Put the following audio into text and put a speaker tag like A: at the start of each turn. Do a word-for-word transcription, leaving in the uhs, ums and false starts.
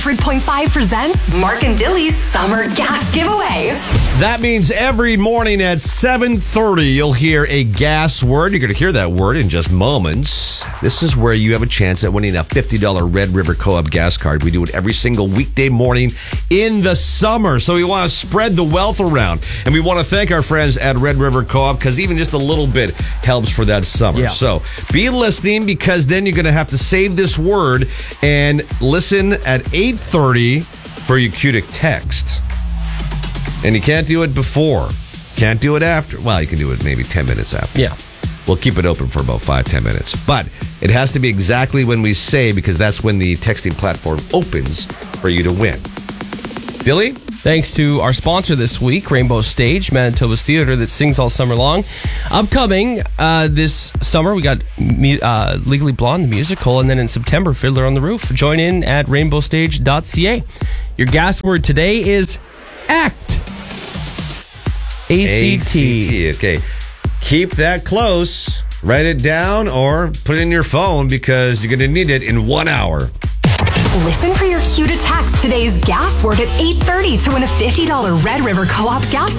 A: hundred point five presents Mark and Dilly's Summer Gas Giveaway.
B: That means every morning at seven thirty, you'll hear a gas word. You're going to hear that word in just moments. This is where you have a chance at winning a fifty dollars Red River Co-op gas card. We do it every single weekday morning in the summer. So we want to spread the wealth around. And we want to thank our friends at Red River Co-op because even just a little bit helps for that summer.
C: Yeah.
B: So be listening because then you're going to have to save this word and listen at eight thirty for your cue to text. And you can't do it before. Can't do it after. Well, you can do it maybe ten minutes after.
C: Yeah.
B: We'll keep it open for about five, ten minutes. But it has to be exactly when we say because that's when the texting platform opens for you to win. Dilly?
C: Thanks to our sponsor this week, Rainbow Stage, Manitoba's theater that sings all summer long. Upcoming uh, this summer, we got uh, Legally Blonde, the musical, and then in September, Fiddler on the Roof. Join in at rainbow stage dot c a. Your gas word today is ACT. A C T.
B: A C T. Okay. Keep that close. Write it down or put it in your phone because you're going to need it in one hour.
A: Listen for your cue to text today's gas word at eight thirty to win a fifty dollars Red River Co-op gas